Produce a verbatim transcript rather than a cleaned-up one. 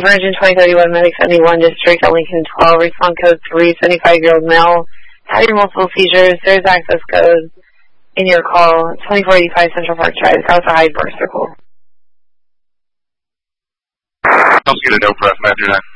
Virgin twenty thirty-one, Medic seventy-one, District at Lincoln twelve, respond code three, seventy-five-year-old male, having multiple seizures, there's access code in your call, twenty-four eighty-five Central Park Drive, South Hyde, Bar Circle. I'll get a no press, Matthew nine.